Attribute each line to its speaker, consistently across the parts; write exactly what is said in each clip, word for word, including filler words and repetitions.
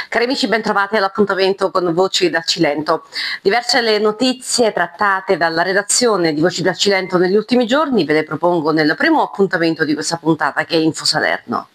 Speaker 1: Cari amici, bentrovati all'appuntamento con Voci da Cilento. Diverse le notizie trattate dalla redazione di Voci da Cilento negli ultimi giorni, ve le propongo nel primo appuntamento di questa puntata che è Info Salerno.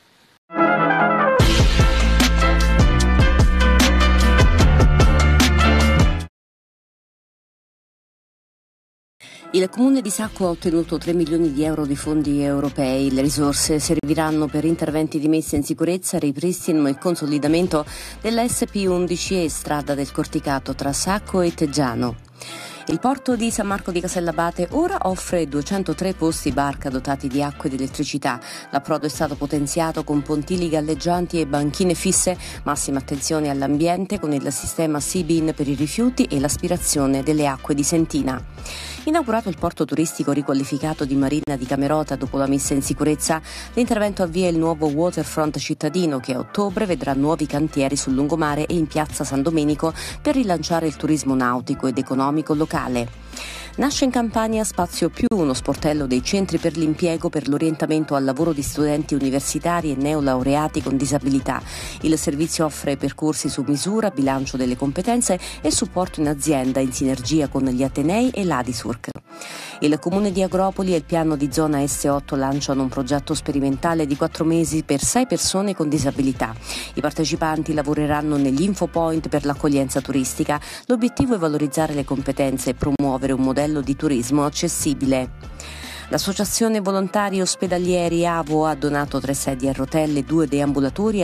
Speaker 1: Il Comune di Sacco ha ottenuto tre milioni di euro di fondi europei. Le risorse serviranno per interventi di messa in sicurezza, ripristino e consolidamento della S P undici e strada del Corticato tra Sacco e Teggiano. Il porto di San Marco di Casellabate ora offre duecentotré posti barca dotati di acqua ed elettricità. L'approdo è stato potenziato con pontili galleggianti e banchine fisse. Massima attenzione all'ambiente con il sistema Sea-Bin per i rifiuti e l'aspirazione delle acque di Sentina. Inaugurato il porto turistico riqualificato di Marina di Camerota dopo la messa in sicurezza, l'intervento avvia il nuovo waterfront cittadino che a ottobre vedrà nuovi cantieri sul lungomare e in piazza San Domenico per rilanciare il turismo nautico ed economico locale. Nasce in Campania Spazio Più, uno sportello dei centri per l'impiego per l'orientamento al lavoro di studenti universitari e neolaureati con disabilità. Il servizio offre percorsi su misura, bilancio delle competenze e supporto in azienda in sinergia con gli Atenei e l'Adisurc. Il Comune di Agropoli e il piano di zona S otto lanciano un progetto sperimentale di quattro mesi per sei persone con disabilità. I partecipanti lavoreranno negli infopoint per l'accoglienza turistica. L'obiettivo è valorizzare le competenze e promuovere un modello di turismo accessibile. L'Associazione Volontari Ospedalieri AVO ha donato tre sedie a rotelle e due deambulatori